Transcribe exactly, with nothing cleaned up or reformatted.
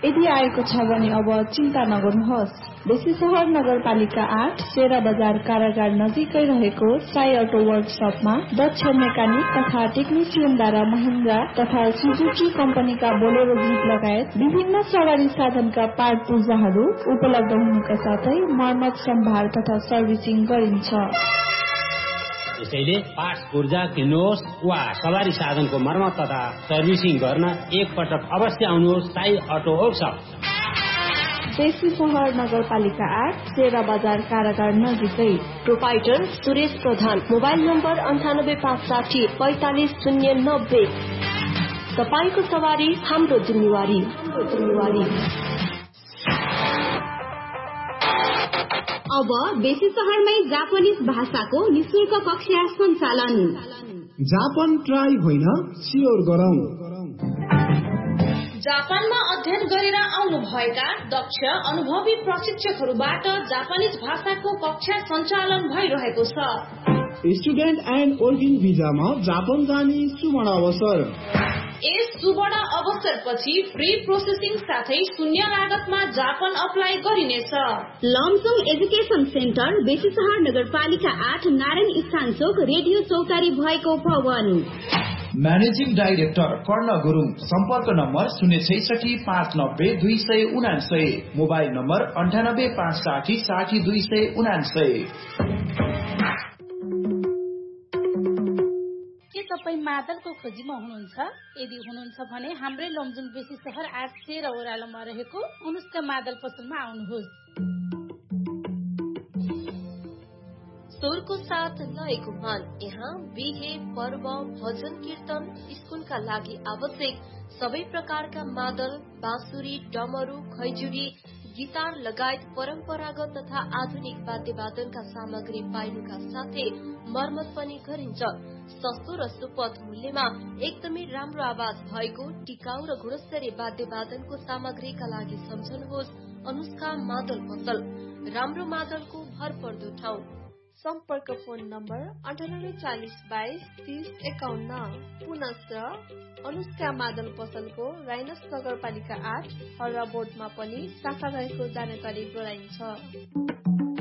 यदि आएको छ भने अब चिन्ता नगर्नुहोस्। बेसी सहर नगरपालिका आठ शेरा बजार कारागार नजिकै रहेको साई अटो वर्कशपमा दक्ष मेकानिक तथा टेक्निसियनद्वारा महिन्द्रा तथा सुजुकी कम्पनीका बोलेरो जीप लगायत विभिन्न सवारी साधनका पार्ट पूर्जाहरू उपलब्ध हुनुका साथै मर्मत सम्भार तथा सर्भिसिङ गरिन्छ। त्यसैले पार्ट्स पूर्जा किन्नुहोस् वा सवारी साधनको मर्मत तथा सर्भिसिङ गर्न एक पटक अवश्य आउनुहोस् साई अटो वर्कशप। बेसी सहर नगरपालिका आठ शेरा बजार कारागार नजिकै। प्रोपाइटर सुरेश प्रधान। मोबाइल नम्बर अन्ठानब्बे पाँच साठी पैतालिस शून्य नब्बे। तपाईको सवारी हाम्रो जिम्मेवारी हाम्रो जिम्मेवारी। अब बेसी सहरमै जापानिज भाषाको निशुल्क कक्षा सञ्चालन। जापान ट्राई होइन सियोर गरौं। जापानमा अध्ययन गरेर आउनु भएका दक्ष अनुभवी प्रशिक्षकहरूबाट जापानिज भाषाको कक्षा सञ्चालन भइरहेको छ। स्टुडेन्ट एन्ड वर्किङ भिजामा जापान जाने सुवर्ण अवसर। यस सुवर्ण अवसरपछि फ्री प्रोसेसिङ साथै शून्य लागतमा जापान अप्लाई गरिनेछ। लमसङ एजुकेसन सेन्टर बेसी सहर नगरपालिका आठ नारायण स्थान चोक रेडियो चौतारी भएको भवन। म्यानेजिङ डाइरेक्टर कर्ण गुरुङ। सम्पर्क नम्बर शून्य छैसठी पाँच नब्बे दुई सय उनासय। मोबाइल नम्बर अन्ठानब्बे पाँच साठी साठी दुई सय उनासय। के तपाईँ मादलको खोजीमा हुनुहुन्छ? यदि हुनुहुन्छ भने हाम्रै लमजुङ बेसी सहर आठ तेह्र ओह्रालोमा रहेको अनुष्का मादल पसलमा आउनुहोस्। स्वरको साथ लयको मान। यहाँ बिहे पर्व भजन कीर्तन स्कुलका लागि आवश्यक सबै प्रकारका मादल बाँसुरी डमरू खैजुरी गिटार लगायत परम्परागत तथा आधुनिक वाद्यवादनका सामग्री पाइनुका साथै मर्मत पनि गरिन्छ। सस्तो र सुपथ मूल्यमा एकदमै राम्रो आवाज भएको टिकाउ र गुणस्तरीय वाद्यवादनको सामग्रीका लागि सम्झनुहोस् अनुष्का मादल पसल। राम्रो मादलको भरपर्दो ठाउँ। सम्पर्क फोन नम्बर अन्ठानब्बे चालिस बाइस तीस एकाउन्न। पुनश्च अनुष्का मादल पसलको राइनस नगरपालिका आठ हर्रा बोर्डमा पनि शाखा रहेको जानकारी गराइन्छ।